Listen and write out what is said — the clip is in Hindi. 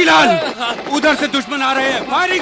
मोतीलाल, उधर से दुश्मन आ रहे हैं, फायरिंग